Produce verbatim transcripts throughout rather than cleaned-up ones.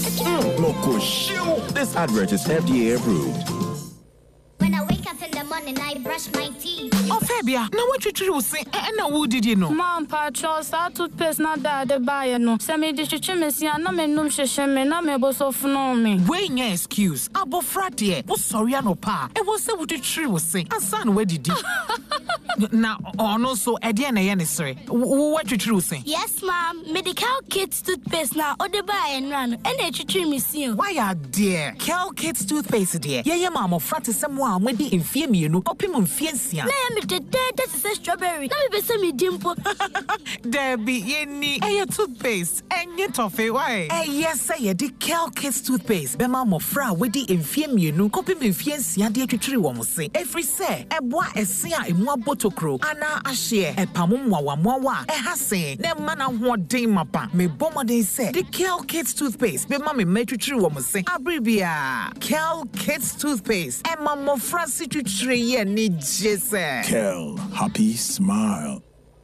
Mm, Moko shoot. This advert is F D A approved. When I wake up in the morning, I brush my teeth. Oh, Fabia, now what you do say? And now who did you know? Mom, Patro, start toothpaste not that the buyer no. Semi dish chimney, and no men no shame, no me boss of no me. Wait, your excuse. Abo fratie. Was sorry, no pa. It was say what you true was say. And son, where did you? Now, oh no, so Edian, I sorry. What you true say? Yes, ma'am. Medical kids toothpaste now, or the buy and run. And they treat me soon. Why are dear? Cal Kids toothpaste, dear. Yeah, yeah, mama, fratie, someone when the infame you know, opimum fiancia. The dead that is a strawberry. Now we be me dimple. Debbie, ye need a toothpaste and your toffee. Why? Eh, yes, say the Cal Kids toothpaste. Be mamma fra with the infame you know, copy me fiancia, dear to tree woman say. Every say, a boy a sea in one bottle crow, Anna a share, a pamumwa, wawa, a hasse, ne man and one day mapa. Me bomber they say the Cal Kids toothpaste. Be mammy made to tree woman say. Abribia, Cal Kids toothpaste. And mamma fra to tree and need jesse. Kel, happy smile.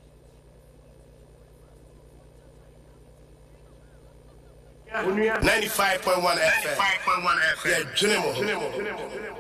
ninety-five point one F M. Yeah, Junimo.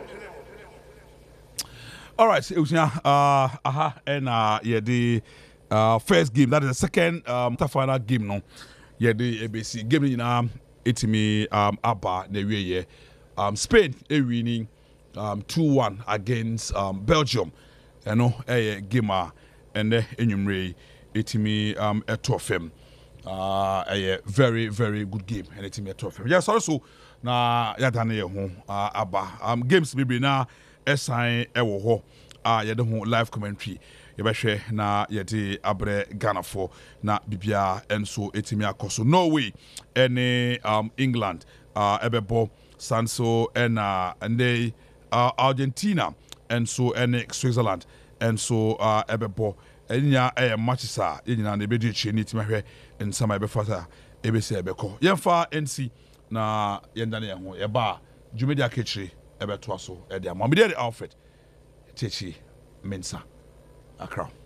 All right, it was uh, aha, and uh, yeah, the uh, first game, that is the second um, final game, no, yeah, the A B C game in um, itimi um, Abba, the way, yeah, um, Spain, a winning um, two one against um, Belgium. You know, a game and the enumerate itimi um a trophy. Uh, a very very good game and itimi a trophy. Yes, also na yadane ho uh aba um games maybe na assign ewo ho ah yede ho live commentary yebehwe na yede abre Ghana for na bibia enso itimi akoso Norway any um England uh ebebo Sanso and uh and they uh Argentina and so any Switzerland and so uh ebebo enya eh matches are nyina na bedi chi ni timahwe in some ebefata ebesi ebeko yemfa nc na yendane ho yeba jumedi akechiri ebeto aso e dia mamide Alfred Techi Mensa Accra.